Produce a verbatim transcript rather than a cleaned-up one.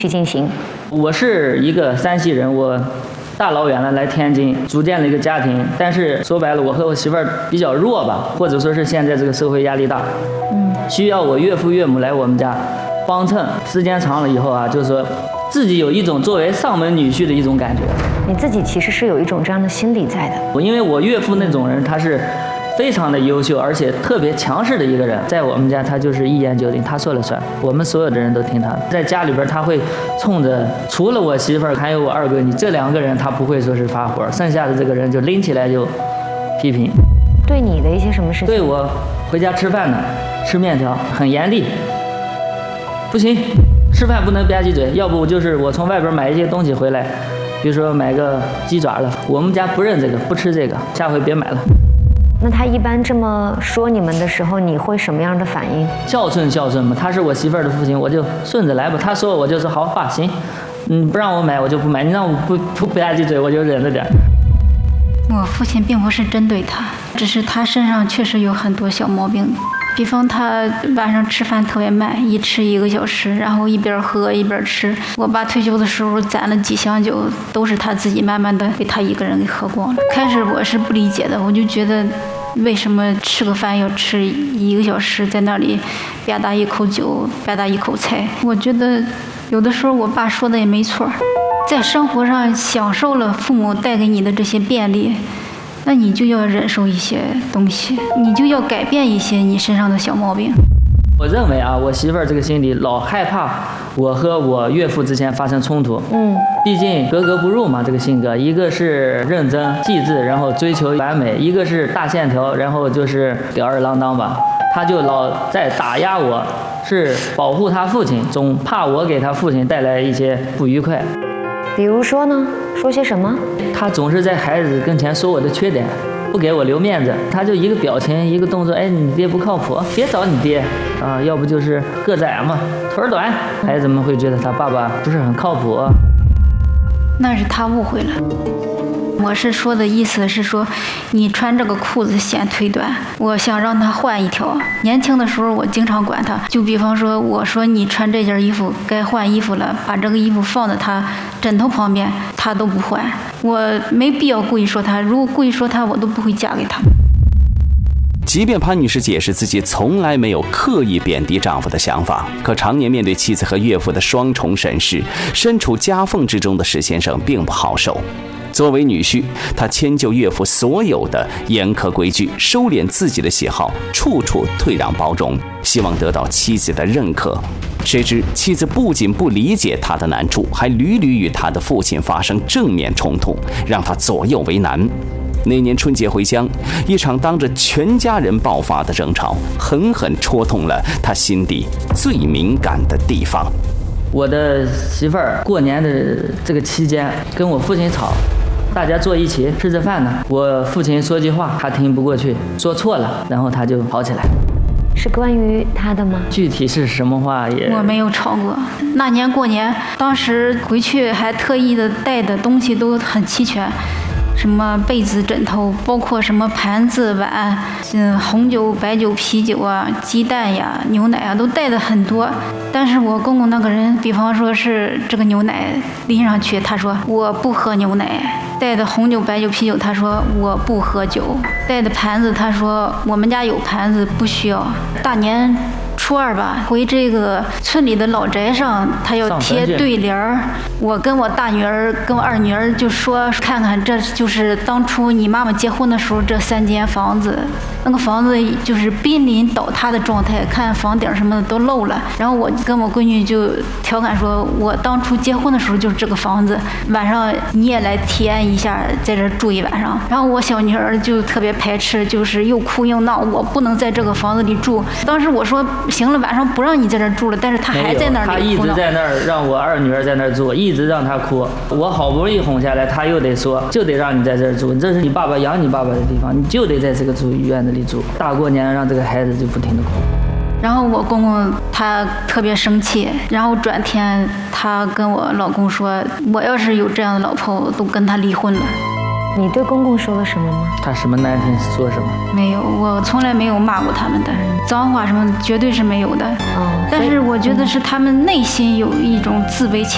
去进行？ 我是一个山西人，我大老远的来天津组建了一个家庭，但是说白了，我和我媳妇儿比较弱吧，或者说是现在这个社会压力大，嗯，需要我岳父岳母来我们家帮衬。时间长了以后啊，就是说自己有一种作为上门女婿的一种感觉。 你自己其实是有一种这样的心理在的。 我因为我岳父那种人，他是非常的优秀，而且特别强势的一个人，在我们家他就是一言九鼎，他说了算，我们所有的人都听他的。在家里边他会冲着除了我媳妇儿还有我二哥，你这两个人他不会说是发火，剩下的这个人就拎起来就批评。 对你的一些什么事情？ 对我回家吃饭呢，吃面条很严厉，不行，吃饭不能吧唧嘴，要不就是我从外边买一些东西回来，比如说买个鸡爪了，我们家不认这个，不吃这个，下回别买了。 那他一般这么说你们的时候，你会什么样的反应？ 孝顺孝顺嘛，他是我媳妇儿的父亲，我就顺着来吧。他说我就说好吧，行，你不让我买我就不买，你让我不不吧唧嘴我就忍着点。 我父亲并不是针对他，只是他身上确实有很多小毛病，比方他晚上吃饭特别慢，一吃一个小时，然后一边喝一边吃。我爸退休的时候攒了几箱酒，都是他自己慢慢的被他一个人给喝光了。开始我是不理解的，我就觉得为什么吃个饭要吃一个小时，在那里吧嗒一口酒，吧嗒一口菜。我觉得有的时候我爸说的也没错，在生活上享受了父母带给你的这些便利，那你就要忍受一些东西，你就要改变一些你身上的小毛病。 我认为啊，我媳妇儿这个心里老害怕我和我岳父之间发生冲突。嗯，毕竟格格不入嘛，这个性格，一个是认真细致，然后追求完美；一个是大线条，然后就是吊儿郎当吧。他就老在打压我，是保护他父亲，总怕我给他父亲带来一些不愉快。 比如说呢？说些什么？ 他总是在孩子跟前说我的缺点，不给我留面子。他就一个表情，一个动作，哎，你爹不靠谱，别找你爹啊，要不就是个子矮嘛，腿短，孩子们会觉得他爸爸不是很靠谱。 那是他误会了。我是说的意思是说，你穿这个裤子显腿短，我想让他换一条。年轻的时候我经常管他，就比方说我说你穿这件衣服该换衣服了，把这个衣服放在他枕头旁边，他都不换。我没必要故意说他，如果故意说他，我都不会嫁给他。 即便潘女士解释自己从来没有刻意贬低丈夫的想法，可常年面对妻子和岳父的双重审视，身处夹缝之中的史先生并不好受。作为女婿，他迁就岳父所有的严苛规矩，收敛自己的喜好，处处退让包容，希望得到妻子的认可。谁知妻子不仅不理解他的难处，还屡屡与他的父亲发生正面冲突，让他左右为难。那年春节回乡，一场当着全家人爆发的争吵，狠狠戳痛了他心底最敏感的地方。 我的媳妇儿过年的这个期间跟我父亲吵，大家坐一起吃着饭呢，我父亲说句话他听不过去，说错了，然后他就跑起来。 是关于他的吗？ 具体是什么话也我没有吵过。那年过年，当时回去还特意的带的东西都很齐全，什么被子枕头，包括什么盘子碗，嗯，红酒白酒啤酒啊，鸡蛋呀牛奶啊，都带的很多。但是我公公那个人，比方说是这个牛奶拎上去，他说我不喝牛奶；带的红酒白酒啤酒，他说我不喝酒；带的盘子，他说我们家有盘子不需要。大年初二吧，回这个村里的老宅上，他要贴对联儿。我跟我大女儿跟我二女儿就说，看看这就是当初你妈妈结婚的时候这三间房子，那个房子就是濒临倒塌的状态，看房顶什么的都漏了。然后我跟我闺女就调侃说，我当初结婚的时候就是这个房子，晚上你也来体验一下，在这住一晚上。然后我小女儿就特别排斥，就是又哭又闹，我不能在这个房子里住。当时我说行了，晚上不让你在这住了，但是他还在那儿里哭闹。 他一直在那儿让我二女儿在那儿住，一直让她哭。我好不容易哄下来，他又得说，就得让你在这儿住，这是你爸爸养你爸爸的地方，你就得在这个住院子里住。大过年让这个孩子就不停的哭。 然后我公公他特别生气，然后转天他跟我老公说，我要是有这样的老婆，我都跟他离婚了。 你对公公说了什么吗？ 他什么难听说什么？ 没有，我从来没有骂过他们的，脏话什么绝对是没有的。 哦， 但是我觉得是他们内心有一种自卑情。